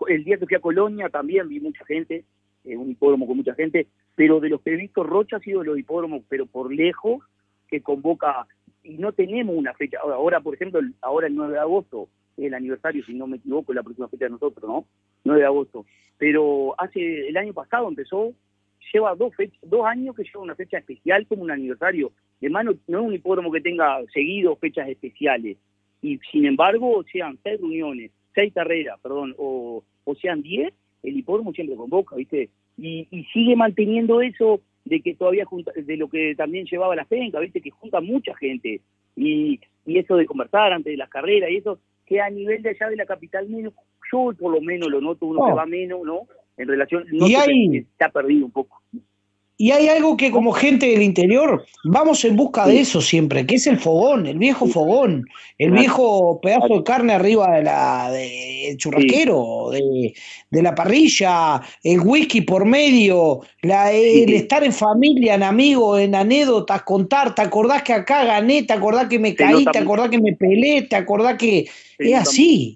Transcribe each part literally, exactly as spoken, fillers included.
el día que fui a Colonia también vi mucha gente, eh, un hipódromo con mucha gente, pero de los que he visto, Rocha ha sido de los hipódromos, pero por lejos, que convoca, y no tenemos una fecha. Ahora, ahora por ejemplo, ahora el nueve de agosto, es el aniversario, si no me equivoco, la próxima fecha de nosotros, ¿no? nueve de agosto. Pero hace, el año pasado empezó, lleva dos fechas, dos años que lleva una fecha especial como un aniversario. Además, no, no es un hipódromo que tenga seguido fechas especiales. Y sin embargo, sean seis reuniones, seis carreras, perdón, o, o sean diez, el hipódromo siempre convoca, ¿viste? Y, y sigue manteniendo eso de que todavía junta, de lo que también llevaba la penca, ¿viste? Que junta mucha gente. Y, y eso de conversar antes de las carreras y eso, que a nivel de allá de la capital, menos, yo por lo menos lo noto, uno Oh. que va menos, ¿no? En relación, no Y se hay- pe- está perdido un poco. Y hay algo que como gente del interior vamos en busca de Sí. eso siempre, que es el fogón, el viejo Sí. fogón, el Claro. viejo pedazo de carne arriba de la de churrasquero, de, de la parrilla, el whisky por medio, la, el Sí. estar en familia, en amigos, en anécdotas, contar, ¿te acordás que acá gané? ¿Te acordás que me Se caí? nota ¿Te mucho. acordás que me peleé? ¿Te acordás que Se es nota así?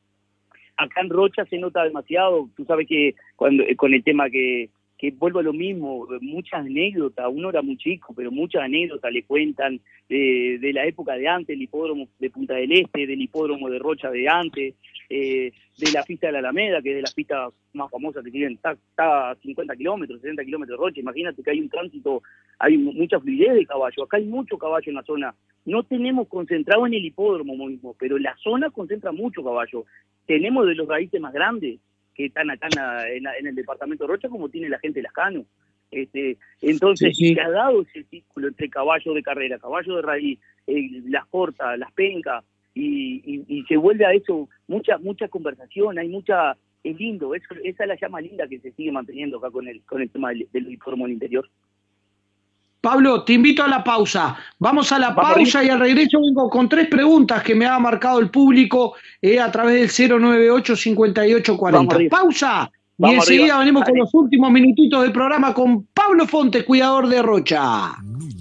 Acá en Rocha se nota demasiado, tú sabes que cuando eh, con el tema que, que vuelvo a lo mismo, muchas anécdotas, uno era muy chico, pero muchas anécdotas le cuentan de, de la época de antes, el hipódromo de Punta del Este, del hipódromo de Rocha de antes, eh, de la pista de la Alameda, que es de las pistas más famosas que tienen, está, está a cincuenta kilómetros, sesenta kilómetros de Rocha, imagínate que hay un tránsito, hay mucha fluidez de caballo, acá hay mucho caballo en la zona, no tenemos concentrado en el hipódromo mismo, pero la zona concentra mucho caballo, tenemos de los raíces más grandes que están acá en, la, en, la, en el departamento de Rocha, como tiene la gente de Lascano. Este, entonces, Sí, sí. se ha dado ese círculo entre caballo de carrera, caballo de raíz, eh, las cortas, las pencas, y, y, y se vuelve a eso mucha mucha conversación, hay mucha, es lindo, eso, esa es la llama linda que se sigue manteniendo acá con el con el tema del, del hipódromo del interior. Pablo, te invito a la pausa. Vamos a la Vamos pausa arriba. y al regreso vengo con tres preguntas que me ha marcado el público eh, a través del cero nueve ocho, cincuenta y ocho, Vamos cuarenta. arriba. Pausa y Vamos enseguida arriba. venimos con Dale. los últimos minutitos del programa con Pablo Fontes, cuidador de Rocha.